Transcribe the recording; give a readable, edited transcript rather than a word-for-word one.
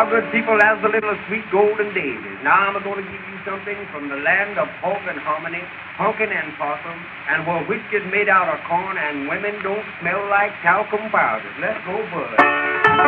Now, good people, as the little sweet golden daisies, now I'm going to give you something from the land of pork and hominy, pumpkin and possum, and where whiskey's made out of corn and women don't smell like talcum powders. Let's go, bud.